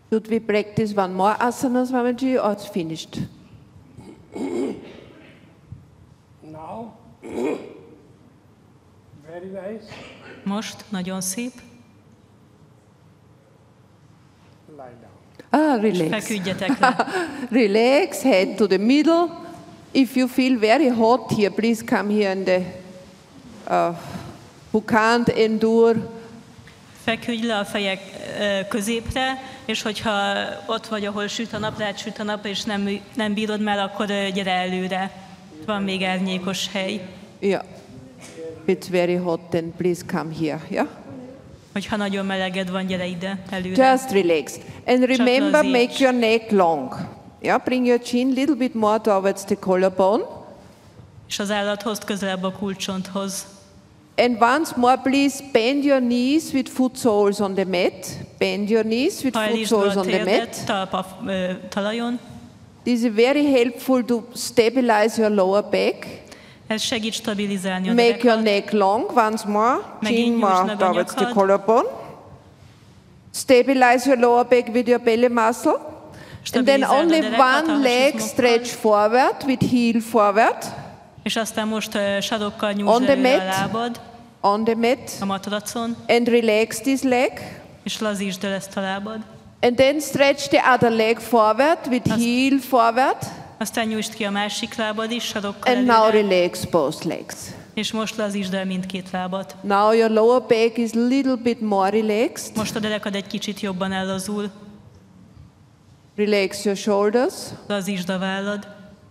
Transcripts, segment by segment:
Should we practice one more asana, Swamiji, or it's finished? Now, very nice. Most, nagyon szép. Lie down. Relax. Feküdjetek le. Relax, head to the middle. If you feel very hot here, please come here in the, who can't endure. Feküdj le a fejek középre, és hogyha ott vagy, ahol süt a nap, lehet süt a nap, és nem bírod már, akkor gyere előre. Van még árnyékos hely. Yeah. If it's very hot, then please come here. Yeah. Hogyha nagyon meleged van, gyere ide, előre. Just relax. And remember, make your neck long. Yeah, bring your chin a little bit more towards the collarbone. És az állat hozd közelebb a kulcsonthoz. And once more, please bend your knees with foot soles on the mat. Bend your knees with foot soles on the mat. Talpa talajon. This is very helpful to stabilize your lower back. Ez segít stabilizálni a Make your derekat. neck long once more. Chin more towards the collarbone. Stabilize your lower back with your belly muscle. And then only one leg stretch forward with heel forward. És aztán most sarokkal nyújtsd előre a lábad. On the mat. A matracon. And relax this leg. És lazítsd el ezt a lábad. And then stretch the other leg forward with heel forward. Aztán nyújtsd ki a másik lábad is, sarokkal And előre. now relax both legs. És most lazítsd el mindkét lábat. Now your lower back is a little bit more relaxed. Most a derekad egy kicsit jobban ellazul. Relax your shoulders. Lazítsd a vállad.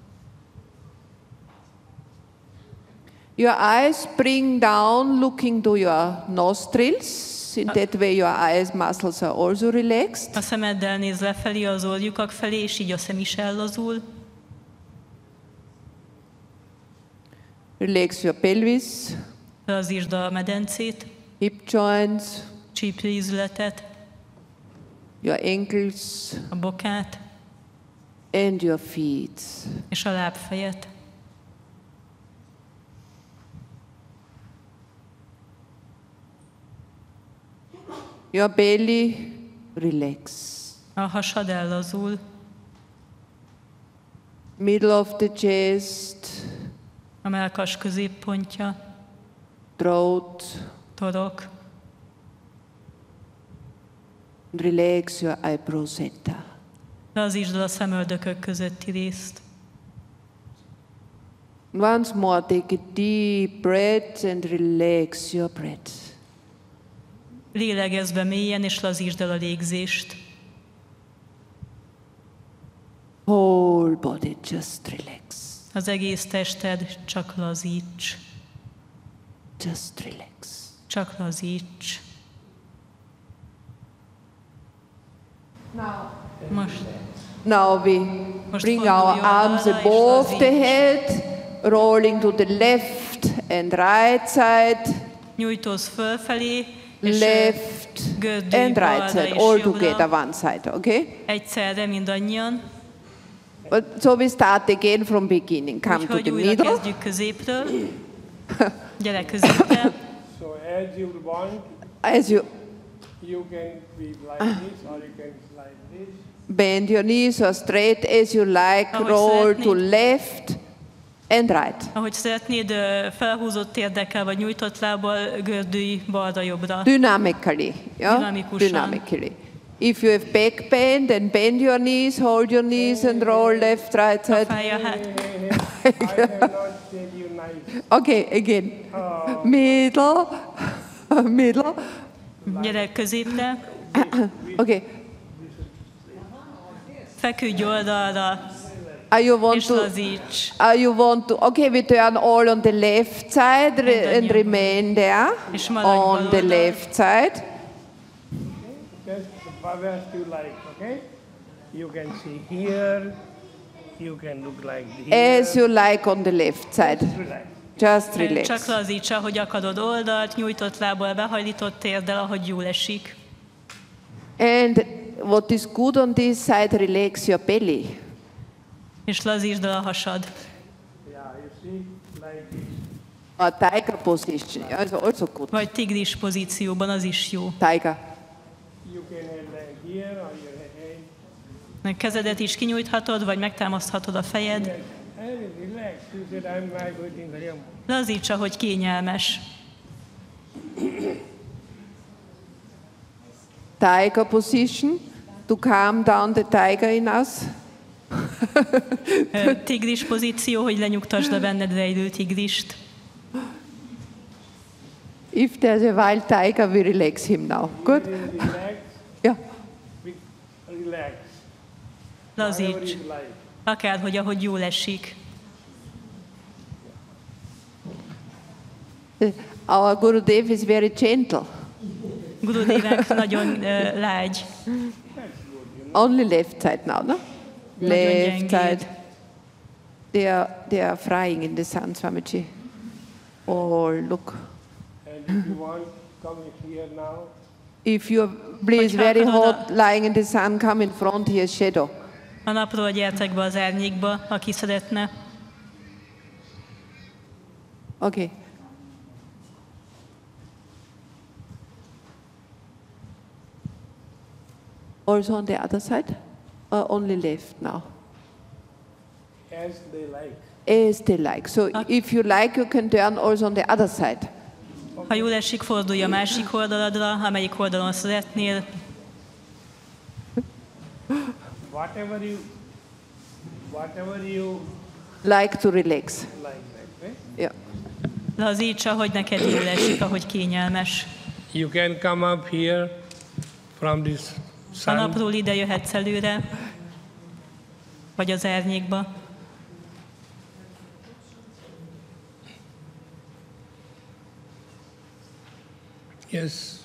Your eyes bring down, looking to your nostrils. In that way your eyes muscles are also relaxed. A szemeddel néz lefelé az orrlyukak felé, és így a szem is ellazul. Relax your pelvis. Lazítsd a medencét, Hip joints. csípőizületet, Your ankles. a bokát And your feet. és a lábfejet. Your belly, relax. A hasad ellazul, Middle of the chest, a mellkas középpontja, throat. torok, Relax your eyebrow center. lazítsd el a szemöldökök közötti részt. Once more, take a deep breath and relax your breath. Lélegezz be mélyen, és lazítsd el a légzést. Whole body just relax. Az egész tested csak lazíts. Just relax. Csak lazíts. Most Now we bring our arms above the head, rolling to the left and right side, nyújtózz fölfelé, és left gördülj and right balra side, és all jobbra. together one side, okay? Egyszerre mindannyian. But, so we start again from beginning. Come to Úgyhogy the újra middle. kezdjük középről. Gyere középre. So as you want, As you you can be like this or you can like this. bend your knees or straight as you like, Ahogy roll to szeretnéd. left and right. Ahogy szeretnéd, felhúzott térdekkel vagy nyújtott lábbal gördülj balra-jobbra. Dynamically, yeah? Dinamikusan. Dynamically. If you have back pain, then bend your knees, hold your knees and roll left, right side. Fáj a hát. I have not said you nice. Okay, again. Middle, middle. Gyere középre. Okay. Feküdj oldalra, You want és to? lazíts. You want to? Okay, we turn all on the left side and remain there És maradj on the bal oldal. left side. Just the best you like, okay? You can see here, you can look like here. As you like on the left side. Relax. Just relax. Csak lazíts, ahogy akarod oldalt, nyújtott lábbal, behajlított térdel, ahogy jól esik. And what is good on this side, relax your belly. És lazítsd el a hasad. Yeah, you see, like this. A tiger position is also good. Vagy tigris pozícióban, az is jó. Tiger. You can have leg here or your head. Kezedet is kinyújthatod, vagy megtámaszthatod a fejed. Yes, and relax. You said I'm vibrating Hariam. Lazíts, ahogy kényelmes. Tiger position. To calm down the tiger in us. Tigris pozíció, hogy lenyugtasd a benned rejlő tigrist. If there's a wild tiger, we relax him now. Good? Relax. Yeah. Relax. Whatever Lazíts. you like. Akárhogy, ahogy jól esik. Our Gurudev is very gentle. Gurudévánk nagyon lágy. Only left side now, no? Nagyon Left gyengéd. side. They are frying in the sun, Swamiji. Oh, look. And if you want, come here now. If your place Hogyha very akarod hot, lying in the sun, come in front, here's shadow. A napról gyertek be az árnyékba, aki szeretne. Okay. Also on the other side? Or only left now? As they like. As they like. So if you like, you can turn also on the other side. Ha jól esik, fordulj a másik oldaladra, amelyik oldalon szeretnél. Whatever you Like to relax. like, right? Yeah. Lazíts, ahogy neked jól esik, ahogy kényelmes. You can come up here from this A sun. napról ide jöhetsz előre, vagy az árnyékba. Yes.